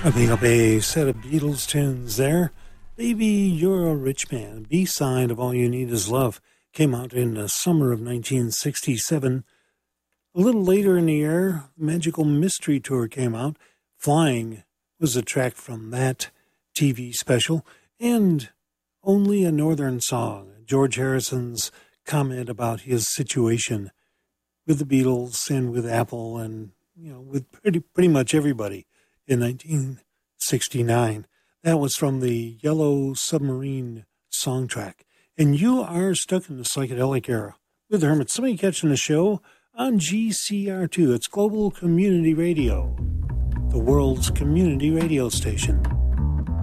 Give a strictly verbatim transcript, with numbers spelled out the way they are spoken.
Wrapping up a set of Beatles tunes there. Baby, You're a Rich Man, B-side of All You Need Is Love, came out in the summer of nineteen sixty-seven. A little later in the year, Magical Mystery Tour came out. Flying was a track from that T V special, and Only a Northern Song, George Harrison's comment about his situation with the Beatles and with Apple and, you know, with pretty pretty much everybody in nineteen sixty-nine. That was from the Yellow Submarine song track. And you are stuck in the psychedelic era with the Hermits. Somebody catching the show on G C R two. It's Global Community Radio, the world's community radio station.